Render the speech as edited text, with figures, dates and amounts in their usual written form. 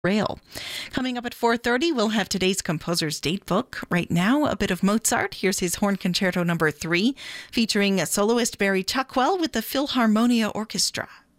Rail. Coming up at 4:30, we'll have today's composer's date book. Right now, a bit of Mozart. Here's his Horn Concerto No. 3, featuring soloist Barry Chuckwell with the Philharmonia Orchestra.